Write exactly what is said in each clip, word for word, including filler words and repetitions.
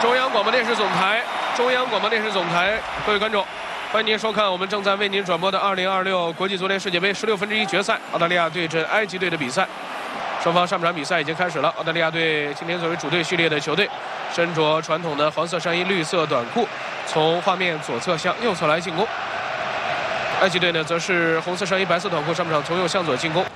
中央广播电视总台，中央广播电视总台，各位观众，欢迎您收看我们正在为您转播的二零二六国际足联世界杯十六分之一决赛，澳大利亚对阵埃及队的比赛。双方上半场比赛已经开始了。澳大利亚队今天作为主队序列的球队，身着传统的黄色上衣、绿色短裤，从画面左侧向右侧来进攻。埃及队呢，则是红色上衣、白色短裤，上半场从右向左进攻。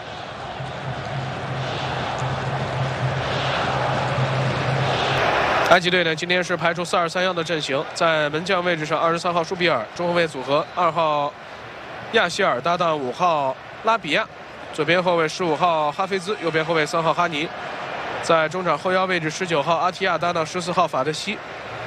埃及队呢，今天是排出四二三一的阵型，在门将位置上，二十三号舒比尔，中后卫组合二号亚希尔搭档五号拉比亚，左边后卫十五号哈菲兹，右边后卫三号哈尼，在中场后腰位置十九号阿提亚搭档十四号法德西，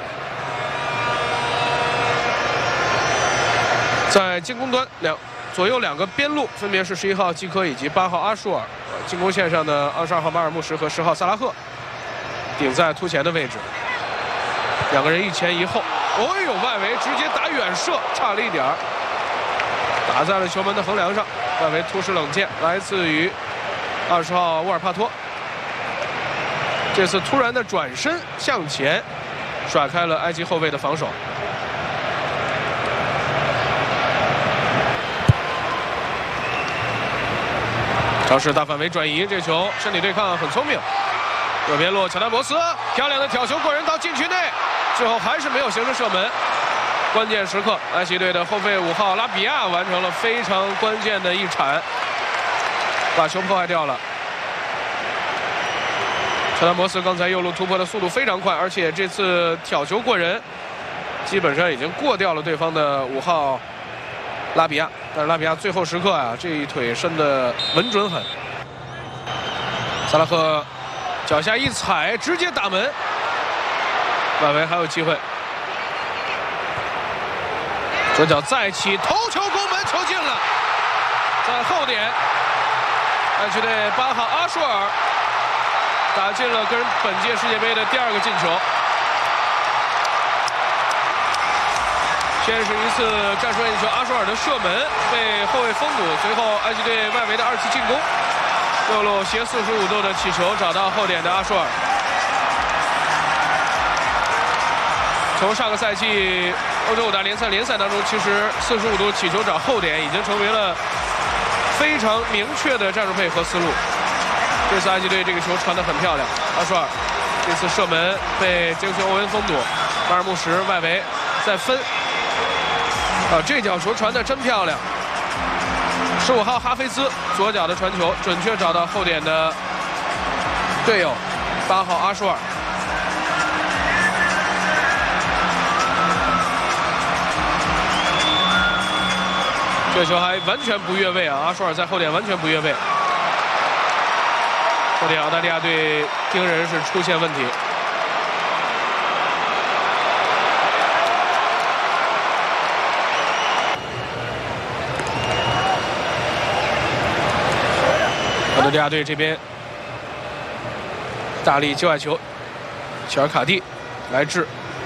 在进攻端两左右两个边路分别是十一号基科以及八号阿舒尔，进攻线上的二十二号马尔穆什和十号萨拉赫。 顶在突前的位置，两个人一前一后。哦呦，外围直接打远射，差了一点儿，打在了球门的横梁上。外围突施冷箭，来自于二十号沃尔帕托。这次突然的转身向前，甩开了埃及后卫的防守。尝试大范围转移，这球身体对抗很聪明。 右边路，乔丹博斯漂亮的挑球过人到禁区内，最后还是没有形成射门。关键时刻，埃及队的后卫五号拉比亚完成了非常关键的一铲，把球破坏掉了。乔丹博斯刚才右路突破的速度非常快，而且这次挑球过人，基本上已经过掉了对方的五号拉比亚。但是拉比亚最后时刻啊，这一腿伸得稳准狠。萨拉赫。 脚下一踩，直接打门，外围还有机会。左脚再起，头球攻门，球进了。在后点，埃及队八号阿舒尔打进了个人本届世界杯的第二个进球。先是一次战术任意球，阿舒尔的射门被后卫封堵，随后埃及队外围的二次进攻。 右路斜四十五度的起球，找到后点的阿舒尔。从上个赛季欧洲五大联赛联赛当中，其实四十五度起球找后点已经成为了非常明确的战术配合思路。这次埃及队这个球传得很漂亮，阿舒尔这次射门被杰克逊·欧文封堵，马尔穆什外围再分。啊，这脚球传得真漂亮。 十五号哈菲兹左脚的传球，准确找到后点的队友，八号阿舒尔。这球还完全不越位啊！阿舒尔在后点完全不越位。后点澳大利亚队盯人是出现问题。 澳大利亚队这边大力界外球，切尔卡蒂来治。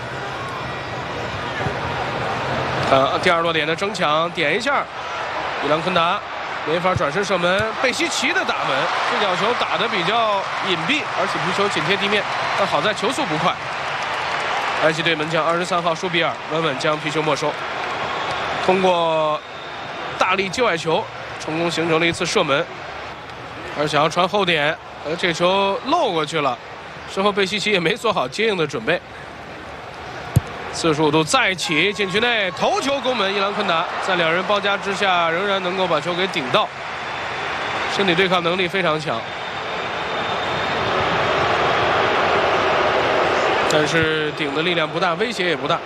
呃，第二落点的争抢，点一下，伊朗昆达没法转身射门，贝西奇的打门，这脚球打得比较隐蔽，而且皮球紧贴地面，但好在球速不快。埃及队门将二十三号舒比尔稳稳将皮球没收，通过大力界外球成功形成了一次射门。 而想要传后点，呃，这球漏过去了，之后贝西奇也没做好接应的准备。四十五度再起，禁区内头球攻门，伊朗昆达在两人包夹之下，仍然能够把球给顶到，身体对抗能力非常强。但是顶的力量不大，威胁也不大。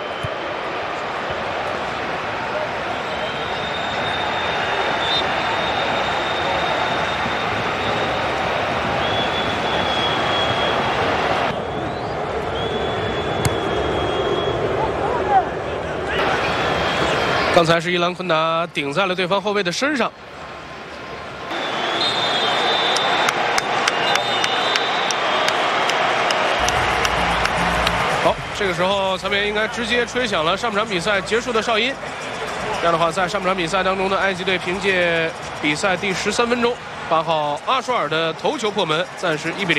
刚才是伊朗昆达顶在了对方后卫的身上。好，这个时候裁判员应该直接吹响了上半场比赛结束的哨音。这样的话，在上半场比赛当中呢，埃及队凭借比赛第十三分钟八号阿舒尔的头球破门，暂时一比零。